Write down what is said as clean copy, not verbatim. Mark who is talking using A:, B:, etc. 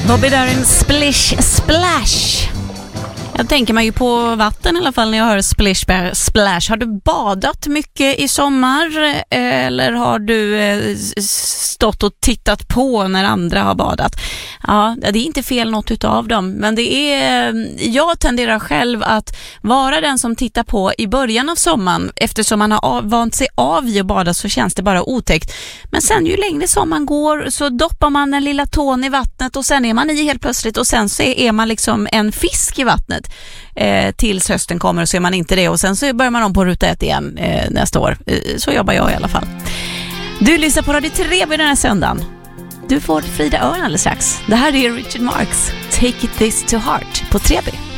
A: Bobby Darin, Splish Splash. Jag tänker mig ju på vatten i alla fall när jag hör Splish Splash. Har du badat mycket i sommar eller har du stått och tittat på när andra har badat? Ja, det är inte fel något utav dem, men det är, jag tenderar själv att vara den som tittar på i början av sommaren. Eftersom man har vant sig av i att bada så känns det bara otäckt. Men sen ju längre sommaren går så doppar man den lilla tån i vattnet och sen är man i helt plötsligt och sen så är man liksom en fisk i vattnet. Tills hösten kommer så är man inte det och sen så börjar man om på ruta 1 igen nästa år. Så jobbar jag i alla fall. Du lyssnar på Radio Treby den här söndagen. Du får Frida Örn alldeles strax. Det här är Richard Marx, Take It This To Heart på Treby.